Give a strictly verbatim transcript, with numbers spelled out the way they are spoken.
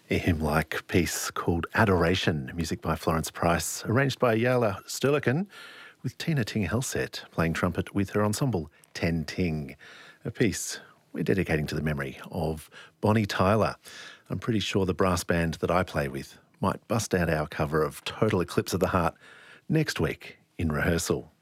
A hymn-like piece called Adoration, music by Florence Price, arranged by Yala Sterliken, with Tina Ting Helset playing trumpet with her ensemble Ten Ting, a piece we're dedicating to the memory of Bonnie Tyler. I'm pretty sure the brass band that I play with might bust out our cover of Total Eclipse of the Heart next week in rehearsal.